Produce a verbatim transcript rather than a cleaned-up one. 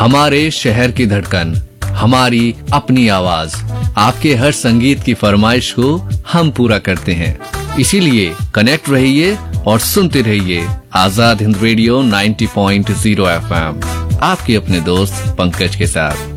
हमारे शहर की धड़कन, हमारी अपनी आवाज। आपके हर संगीत की फरमाइश को हम पूरा करते हैं, इसीलिए कनेक्ट रहिए और सुनते रहिए आजाद हिंद रेडियो नब्बे पॉइंट शून्य एफ एम, आपके अपने दोस्त पंकज के साथ।